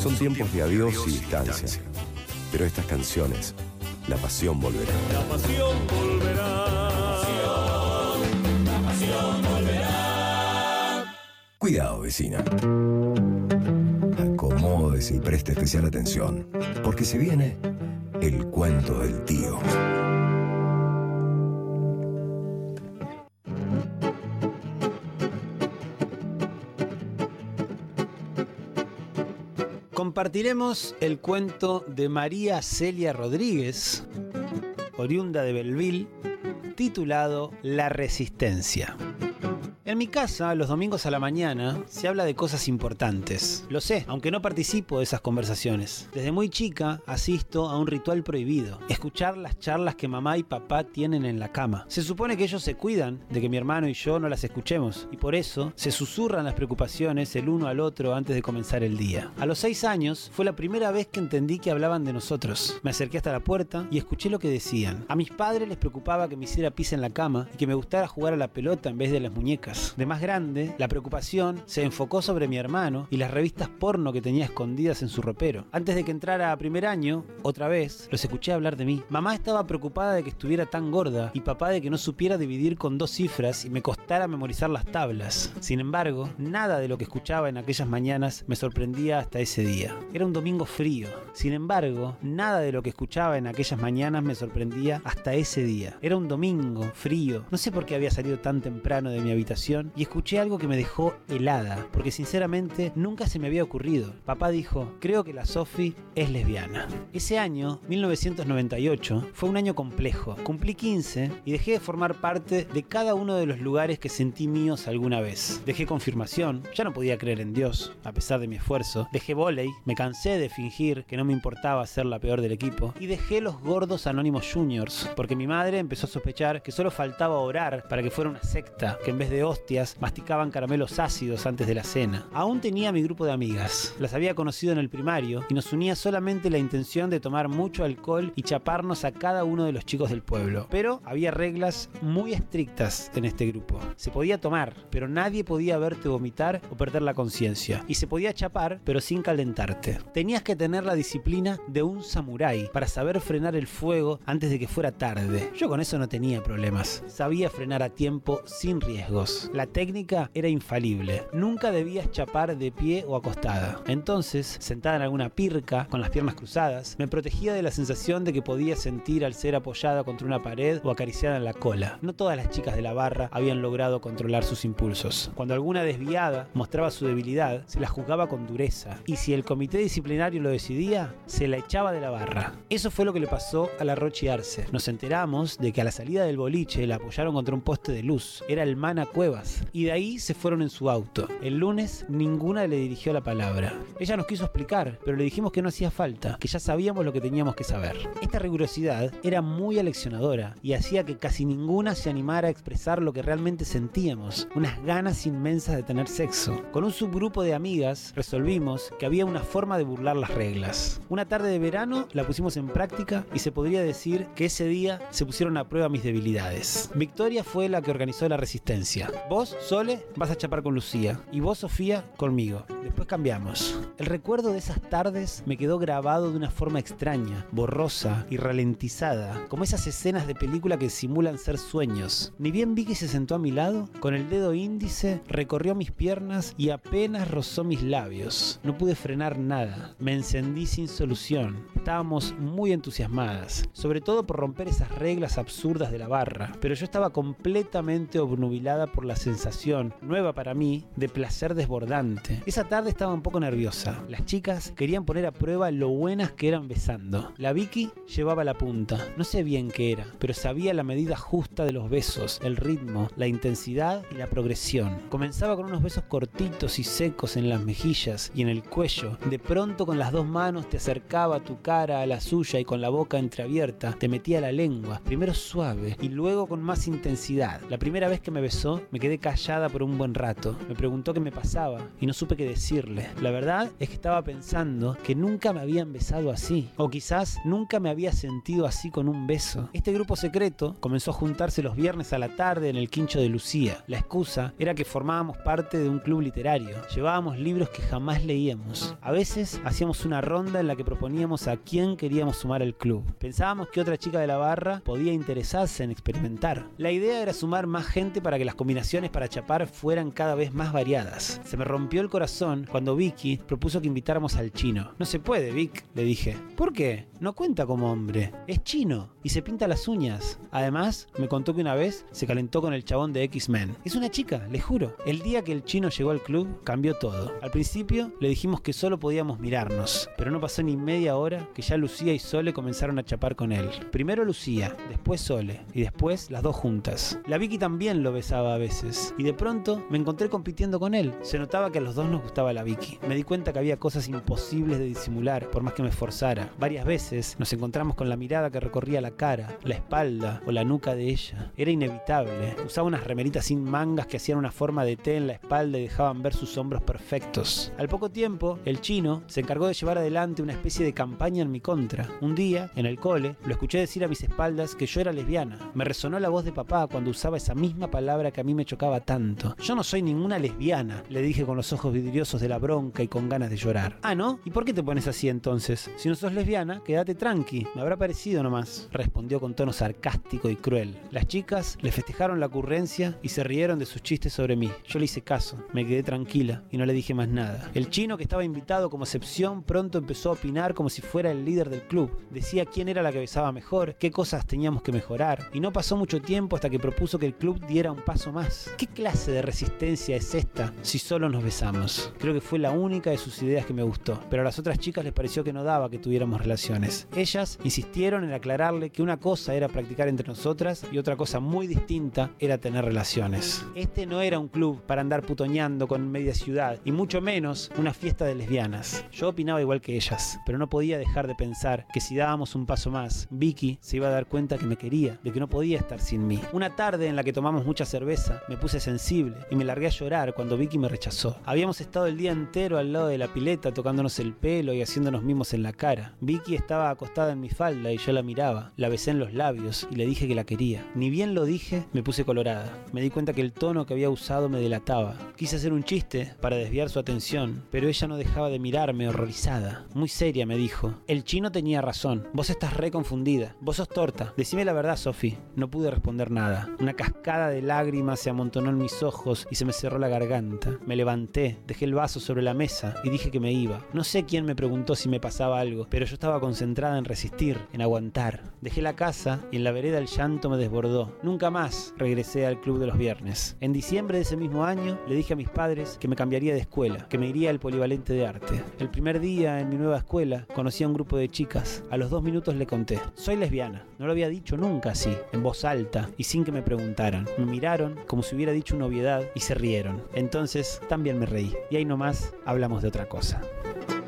Son tiempos de adiós y distancia, pero estas canciones, la pasión volverá. La pasión volverá. La pasión volverá. Cuidado, vecina. Acomódese y preste especial atención, porque se viene el cuento del tío. Compartiremos el cuento de María Celia Rodríguez, oriunda de Belleville, titulado La Resistencia. En mi casa, los domingos a la mañana, se habla de cosas importantes. Lo sé, aunque no participo de esas conversaciones. Desde muy chica asisto a un ritual prohibido: escuchar las charlas que mamá y papá tienen en la cama. Se supone que ellos se cuidan de que mi hermano y yo no las escuchemos, y por eso se susurran las preocupaciones el uno al otro antes de comenzar el día. A los 6 años fue la primera vez que entendí que hablaban de nosotros. Me acerqué hasta la puerta y escuché lo que decían. A mis padres les preocupaba que me hiciera pis en la cama y que me gustara jugar a la pelota en vez de las muñecas. De más grande, la preocupación se enfocó sobre mi hermano y las revistas porno que tenía escondidas en su ropero. Antes de que entrara a primer año, otra vez, los escuché hablar de mí. Mamá estaba preocupada de que estuviera tan gorda y papá de que no supiera dividir con 2 cifras y me costara memorizar las tablas. Sin embargo, nada de lo que escuchaba en aquellas mañanas me sorprendía hasta ese día. Era un domingo frío. Sin embargo, nada de lo que escuchaba en aquellas mañanas me sorprendía hasta ese día. Era un domingo frío. No sé por qué había salido tan temprano de mi habitación y escuché algo que me dejó helada, porque sinceramente nunca se me había ocurrido. Papá dijo: creo que la Sofi es lesbiana. Ese año, 1998, fue un año complejo. Cumplí 15 y dejé de formar parte de cada uno de los lugares que sentí míos alguna vez. Dejé confirmación, ya no podía creer en Dios, a pesar de mi esfuerzo. Dejé vóley, me cansé de fingir que no me importaba ser la peor del equipo. Y dejé los gordos anónimos juniors, porque mi madre empezó a sospechar que solo faltaba orar para que fuera una secta, que en vez de hostias masticaban caramelos ácidos antes de la cena. Aún tenía mi grupo de amigas. Las había conocido en el primario y nos unía solamente la intención de tomar mucho alcohol y chaparnos a cada uno de los chicos del pueblo. Pero había reglas muy estrictas en este grupo. Se podía tomar, pero nadie podía verte vomitar o perder la conciencia. Y se podía chapar, pero sin calentarte. Tenías que tener la disciplina de un samurái para saber frenar el fuego antes de que fuera tarde. Yo con eso no tenía problemas. Sabía frenar a tiempo sin riesgos. La técnica era infalible. Nunca debías chapar de pie o acostada. Entonces, sentada en alguna pirca, con las piernas cruzadas, me protegía de la sensación de que podía sentir al ser apoyada contra una pared o acariciada en la cola. No todas las chicas de la barra habían logrado controlar sus impulsos. Cuando alguna desviada mostraba su debilidad, se la juzgaba con dureza. Y si el comité disciplinario lo decidía, se la echaba de la barra. Eso fue lo que le pasó a la Rochi Arce. Nos enteramos de que a la salida del boliche la apoyaron contra un poste de luz. Era el Mana Cuevas. Y de ahí se fueron en su auto. El lunes ninguna le dirigió la palabra. Ella nos quiso explicar, pero le dijimos que no hacía falta, que ya sabíamos lo que teníamos que saber. Esta rigurosidad era muy aleccionadora y hacía que casi ninguna se animara a expresar lo que realmente sentíamos, unas ganas inmensas de tener sexo. Con un subgrupo de amigas resolvimos que había una forma de burlar las reglas. Una tarde de verano la pusimos en práctica y se podría decir que ese día se pusieron a prueba mis debilidades. Victoria fue la que organizó la resistencia. Vos, Sole, vas a chapar con Lucía y vos, Sofía, conmigo. Después cambiamos. El recuerdo de esas tardes me quedó grabado de una forma extraña, borrosa y ralentizada, como esas escenas de película que simulan ser sueños. Ni bien vi que se sentó a mi lado, con el dedo índice recorrió mis piernas y apenas rozó mis labios. No pude frenar nada. Me encendí sin solución. Estábamos muy entusiasmadas, sobre todo por romper esas reglas absurdas de la barra, pero yo estaba completamente obnubilada por la sensación, nueva para mí, de placer desbordante. Esa tarde estaba un poco nerviosa. Las chicas querían poner a prueba lo buenas que eran besando. La Vicky llevaba la punta. No sé bien qué era, pero sabía la medida justa de los besos, el ritmo, la intensidad y la progresión. Comenzaba con unos besos cortitos y secos en las mejillas y en el cuello. De pronto, con las 2 manos te acercaba tu cara a la suya y con la boca entreabierta te metía la lengua, primero suave y luego con más intensidad. La primera vez que me besó me quedé callada por un buen rato. Me preguntó qué me pasaba y no supe qué decirle. La verdad es que estaba pensando que nunca me habían besado así, o quizás nunca me había sentido así con un beso. Este grupo secreto comenzó a juntarse los viernes a la tarde en el quincho de Lucía. La excusa era que formábamos parte de un club literario. Llevábamos libros que jamás leíamos. A veces hacíamos una ronda en la que proponíamos a quién queríamos sumar al club. Pensábamos que otra chica de la barra podía interesarse en experimentar. La idea era sumar más gente para que las combinaciones para chapar fueran cada vez más variadas. Se me rompió el corazón cuando Vicky propuso que invitáramos al chino. No se puede, Vic, le dije. ¿Por qué? No cuenta como hombre. Es chino y se pinta las uñas. Además, me contó que una vez se calentó con el chabón de X-Men. Es una chica, le juro. El día que el chino llegó al club, cambió todo. Al principio le dijimos que solo podíamos mirarnos, pero no pasó ni media hora que ya Lucía y Sole comenzaron a chapar con él. Primero Lucía, después Sole y después las dos juntas. La Vicky también lo besaba a veces y de pronto me encontré compitiendo con él. Se notaba que a los dos nos gustaba la Vicky. Me di cuenta que había cosas imposibles de disimular por más que me esforzara. Varias veces nos encontramos con la mirada que recorría la cara, la espalda o la nuca de ella. Era inevitable. Usaba unas remeritas sin mangas que hacían una forma de T en la espalda y dejaban ver sus hombros perfectos. Al poco tiempo, el chino se encargó de llevar adelante una especie de campaña en mi contra. Un día, en el cole, lo escuché decir a mis espaldas que yo era lesbiana. Me resonó la voz de papá cuando usaba esa misma palabra que a mí me chocaba tanto. Yo no soy ninguna lesbiana, le dije con los ojos vidriosos de la bronca y con ganas de llorar. Ah, ¿no? ¿Y por qué te pones así entonces? Si no sos lesbiana, quédate tranqui, me habrá parecido nomás, respondió con tono sarcástico y cruel. Las chicas le festejaron la ocurrencia y se rieron de sus chistes sobre mí. Yo le hice caso, me quedé tranquila y no le dije más nada. El chino, que estaba invitado como excepción, pronto empezó a opinar como si fuera el líder del club. Decía quién era la que besaba mejor, qué cosas teníamos que mejorar, y no pasó mucho tiempo hasta que propuso que el club diera un paso más. ¿Qué clase de resistencia es esta si solo nos besamos? Creo que fue la única de sus ideas que me gustó, pero a las otras chicas les pareció que no daba que tuviéramos relaciones. Ellas insistieron en aclararle que una cosa era practicar entre nosotras y otra cosa muy distinta era tener relaciones. Este no era un club para andar putoñando con media ciudad, y mucho menos una fiesta de lesbianas. Yo opinaba igual que ellas, pero no podía dejar de pensar que si dábamos un paso más, Vicky se iba a dar cuenta que me quería, de que no podía estar sin mí. Una tarde en la que tomamos mucha cerveza, me puse sensible y me largué a llorar cuando Vicky me rechazó. Habíamos estado el día entero al lado de la pileta tocándonos el pelo y haciéndonos mimos en la cara. Vicky estaba acostada en mi falda y yo la miraba, la besé en los labios y le dije que la quería. Ni bien lo dije, me puse colorada. Me di cuenta que el tono que había usado me delataba. Quise hacer un chiste para desviar su atención, pero ella no dejaba de mirarme horrorizada. Muy seria me dijo: el chino tenía razón, vos estás re confundida, vos sos torta. Decime la verdad, Sophie. No pude responder nada. Una cascada de lágrimas se amontonó en mis ojos y se me cerró la garganta. Me levanté, dejé el vaso sobre la mesa y dije que me iba. No sé quién me preguntó si me pasaba algo, pero yo estaba concentrada en resistir, en aguantar. Dejé la casa y en la vereda el llanto me desbordó. Nunca más regresé al club de los viernes. En diciembre de ese mismo año le dije a mis padres que me cambiaría de escuela, que me iría al polivalente de arte. El primer día en mi nueva escuela conocí a un grupo de chicas. A los 2 minutos le conté: soy lesbiana. No lo había dicho nunca así, en voz alta y sin que me preguntaran. Me miraron como si hubiera dicho una obviedad y se rieron. Entonces también me reí. Y ahí nomás hablamos de otra cosa.